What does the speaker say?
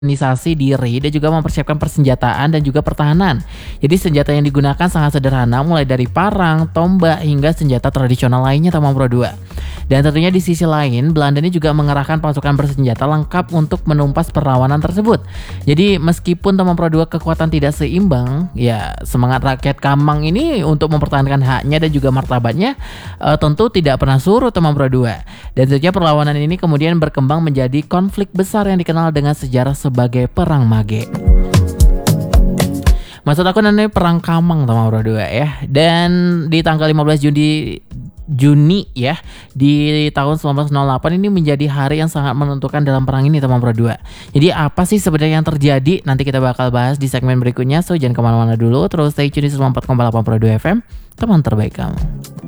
organisasi diri dan juga mempersiapkan persenjataan dan juga pertahanan. Jadi senjata yang digunakan sangat sederhana, mulai dari parang, tombak, hingga senjata tradisional lainnya Tamang Pro 2. Dan tentunya di sisi lain, Belanda ini juga mengerahkan pasukan bersenjata lengkap untuk menumpas perlawanan tersebut. Jadi meskipun Tamang Pro 2 kekuatan tidak seimbang, ya semangat rakyat Kamang ini untuk mempertahankan haknya dan juga martabatnya tentu tidak pernah surut Tamang Pro 2. Dan tentunya perlawanan ini kemudian berkembang menjadi konflik besar yang dikenal dengan sejarah sebagai Perang Mage. Maksud aku nanti Perang Kamang Tamang Pro 2 ya. Dan di tanggal 15 Juni ya di tahun 1908 ini menjadi hari yang sangat menentukan dalam perang ini Tamang Pro 2. Jadi apa sih sebenarnya yang terjadi? Nanti kita bakal bahas di segmen berikutnya. So jangan kemana-mana dulu. Terus stay tune di 94,8 Pro 2 FM. Teman terbaik kamu.